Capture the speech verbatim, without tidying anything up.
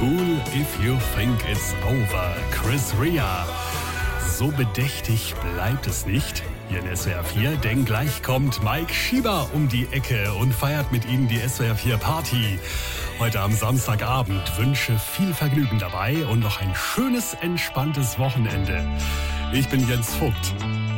Fool if you think it's over. Chris Rea. So bedächtig bleibt es nicht hier in S W R vier, denn gleich kommt Mike Schieber um die Ecke und feiert mit Ihnen die S W R vier Party. Heute am Samstagabend. Wünsche viel Vergnügen dabei und noch ein schönes, entspanntes Wochenende. Ich bin Jens Vogt.